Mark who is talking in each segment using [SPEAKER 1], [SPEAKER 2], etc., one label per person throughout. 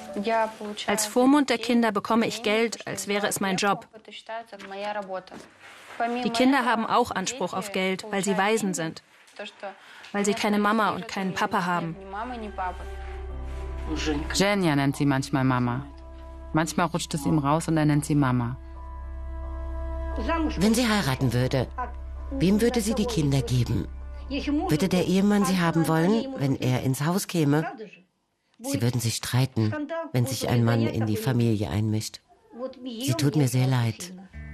[SPEAKER 1] Als Vormund der Kinder bekomme ich Geld, als wäre es mein Job. Die Kinder haben auch Anspruch auf Geld, weil sie Waisen sind. Weil sie keine Mama und keinen Papa haben.
[SPEAKER 2] Zhenya nennt sie manchmal Mama. Manchmal rutscht es ihm raus und er nennt sie Mama.
[SPEAKER 3] Wenn sie heiraten würde, wem würde sie die Kinder geben? Würde der Ehemann sie haben wollen, wenn er ins Haus käme? Sie würden sich streiten, wenn sich ein Mann in die Familie einmischt. Sie tut mir sehr leid.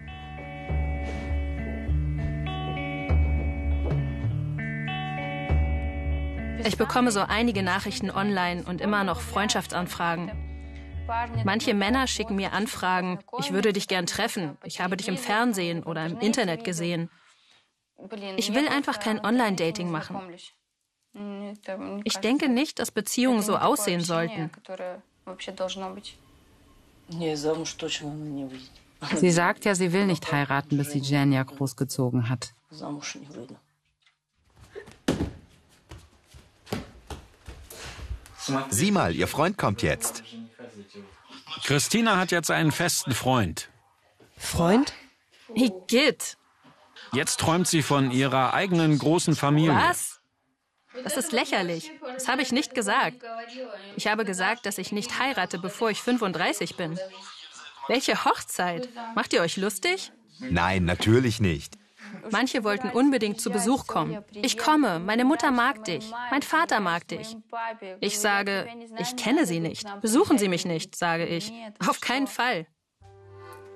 [SPEAKER 1] Ich bekomme so einige Nachrichten online und immer noch Freundschaftsanfragen. Manche Männer schicken mir Anfragen, ich würde dich gern treffen, ich habe dich im Fernsehen oder im Internet gesehen. Ich will einfach kein Online-Dating machen. Ich denke nicht, dass Beziehungen so aussehen sollten.
[SPEAKER 2] Sie sagt ja, sie will nicht heiraten, bis sie Zhenya großgezogen hat.
[SPEAKER 4] Sieh mal, ihr Freund kommt jetzt.
[SPEAKER 5] Christina hat jetzt einen festen Freund.
[SPEAKER 6] Freund?
[SPEAKER 1] Igitt.
[SPEAKER 5] Jetzt träumt sie von ihrer eigenen großen Familie.
[SPEAKER 1] Was? Das ist lächerlich. Das habe ich nicht gesagt. Ich habe gesagt, dass ich nicht heirate, bevor ich 35 bin. Welche Hochzeit? Macht ihr euch lustig?
[SPEAKER 4] Nein, natürlich nicht.
[SPEAKER 1] Manche wollten unbedingt zu Besuch kommen. Ich komme, meine Mutter mag dich, mein Vater mag dich. Ich sage, ich kenne sie nicht. Besuchen Sie mich nicht, sage ich. Auf keinen Fall.